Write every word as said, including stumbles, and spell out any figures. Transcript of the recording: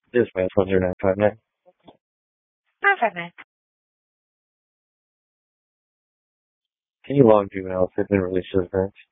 This man one zero nine five nine. Perfect. Can you log juveniles have been released to the bench?